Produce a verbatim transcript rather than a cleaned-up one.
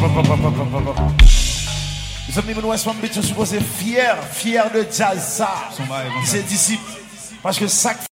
Les amis, nous sommes supposés fiers, fiers de jazz ça. C'est disciples. Parce que ça